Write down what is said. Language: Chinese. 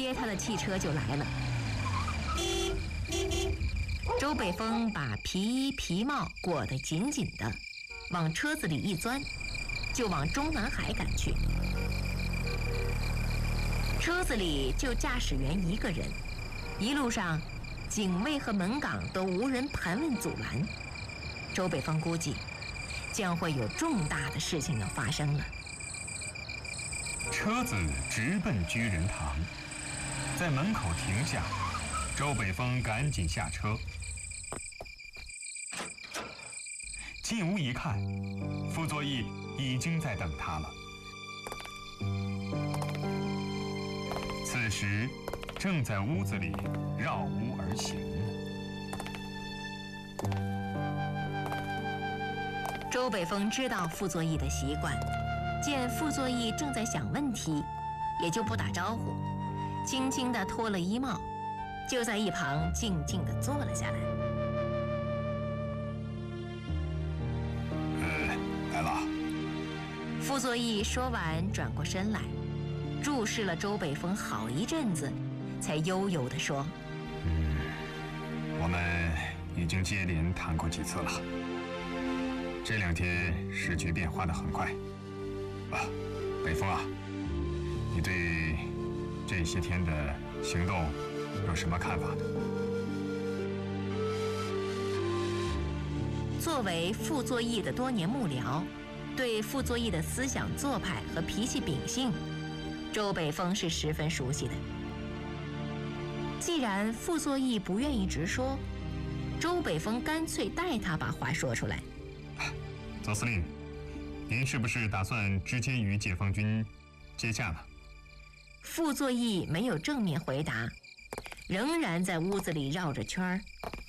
接他的汽车就来了。周北峰把皮衣皮帽裹得紧紧的，往车子里一钻，就往中南海赶去。车子里就驾驶员一个人，一路上警卫和门岗都无人盘问阻拦。周北峰估计将会有重大的事情要发生了。 车子直奔居仁堂，在门口停下，周北峰赶紧下车。进屋一看，傅作义已经在等他了。此时正在屋子里绕屋而行。 周北峰知道傅作义的习惯，见傅作义正在想问题，也就不打招呼，轻轻地脱了衣帽，就在一旁静静地坐了下来。 来了。 傅作义说完，转过身来，注视了周北峰好一阵子，才悠悠地说：“ 我们已经接连谈过几次了，这2天时局变化得很快。北峰啊，你对这些天的行动有什么看法呢？” 作为傅作义的多年幕僚，对傅作义的思想做派和脾气秉性，周北峰是十分熟悉的。既然傅作义不愿意直说，周北峰干脆代他把话说出来。 总司令，您是不是打算直接与解放军接洽呢？ 傅作义没有正面回答，仍然在屋子里绕着圈儿，